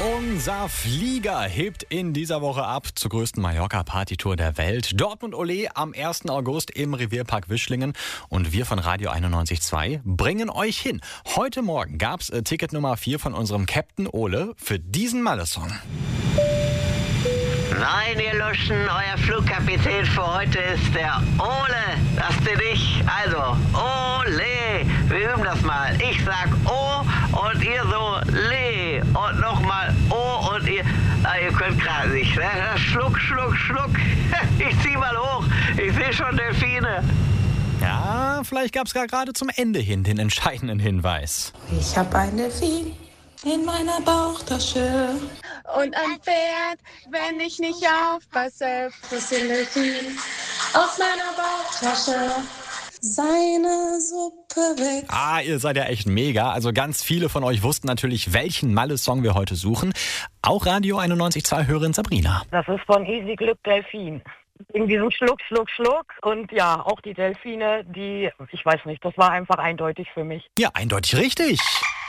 Unser Flieger hebt in dieser Woche ab zur größten Mallorca-Partytour der Welt. Dortmund Ole am 1. August im Revierpark Wischlingen. Und wir von Radio 91.2 bringen euch hin. Heute Morgen gab's Ticket Nummer 4 von unserem Captain Ole für diesen Malle-Song. Nein, ihr Luschen, euer Flugkapitän für heute ist der Ole. Das bin ich. Also, Ole. Wir üben das mal. Ich sag O und ihr so Le. Und nochmal O und ihr könnt gerade nicht. Ne? Schluck, Schluck, Schluck. Ich zieh mal hoch. Ich sehe schon Delfine. Ja, vielleicht gab's gerade zum Ende hin den entscheidenden Hinweis. Ich hab ein Delfin in meiner Bauchtasche. Und ein Pferd, wenn ich nicht aufpasse. Das Delfin aus meiner Bauchtasche. Seine Suppe weg. Ihr seid ja echt mega. Also ganz viele von euch wussten natürlich, welchen Malle-Song wir heute suchen. Auch Radio 91.2-Hörerin Sabrina. Das ist von Easy Glück Delfin. In diesem Schluck, Schluck, Schluck. Und ja, auch die Delfine, ich weiß nicht, das war einfach eindeutig für mich. Ja, eindeutig richtig.